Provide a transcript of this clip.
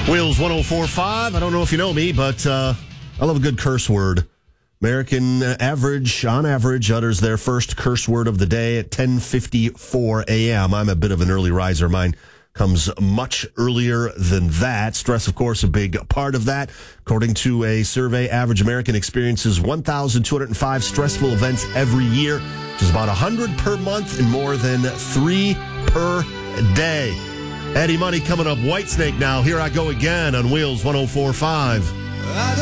Wheels 104.5. I don't know if you know me, but I love a good curse word. American average, on average, utters their first curse word of the day at 10:54 a.m. I'm a bit of an early riser. Mine comes much earlier than that. Stress, of course, a big part of that. According to a survey, average American experiences 1,205 stressful events every year, which is about 100 per month and more than 3 per day. Eddie Money coming up. Whitesnake now. Here I go again on Wheels 104.5.